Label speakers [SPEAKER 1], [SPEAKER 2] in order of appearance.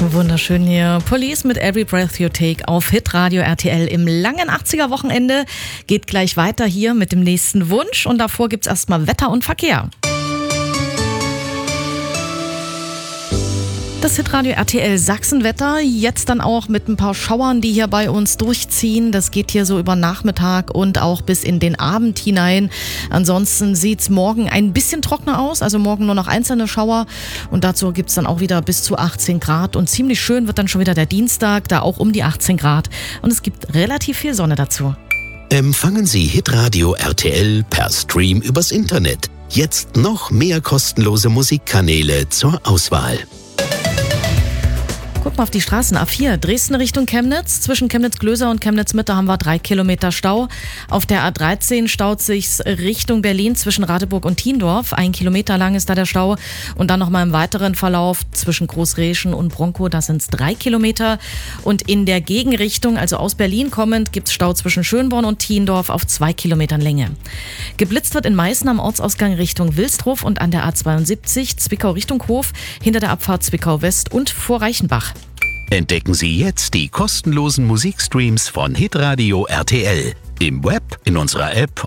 [SPEAKER 1] Wunderschön hier. Police mit Every Breath You Take auf Hitradio RTL im langen 80er-Wochenende. Geht gleich weiter hier mit dem nächsten Wunsch und davor gibt's erstmal Wetter und Verkehr. Das Hitradio RTL Sachsenwetter, jetzt dann auch mit ein paar Schauern, die hier bei uns durchziehen. Das geht hier so über Nachmittag und auch bis in den Abend hinein. Ansonsten sieht's morgen ein bisschen trockener aus, also morgen nur noch einzelne Schauer. Und dazu gibt's dann auch wieder bis zu 18 Grad. Und ziemlich schön wird dann schon wieder der Dienstag, da auch um die 18 Grad. Und es gibt relativ viel Sonne dazu.
[SPEAKER 2] Empfangen Sie Hitradio RTL per Stream übers Internet. Jetzt noch mehr kostenlose Musikkanäle zur Auswahl.
[SPEAKER 1] Guck mal auf die Straßen. A4, Dresden Richtung Chemnitz. Zwischen Chemnitz-Glöser und Chemnitz-Mitte haben wir 3 Kilometer Stau. Auf der A13 staut sich's Richtung Berlin zwischen Radeburg und Thiendorf. 1 Kilometer lang ist da der Stau. Und dann nochmal im weiteren Verlauf zwischen Großreschen und Bronkow, da sind's 3 Kilometer. Und in der Gegenrichtung, also aus Berlin kommend, gibt's Stau zwischen Schönborn und Thiendorf auf 2 Kilometern Länge. Geblitzt wird in Meißen am Ortsausgang Richtung Wilsdruf und an der A72 Zwickau Richtung Hof, hinter der Abfahrt Zwickau West und vor Reichenbach.
[SPEAKER 2] Entdecken Sie jetzt die kostenlosen Musikstreams von Hitradio RTL im Web, in unserer App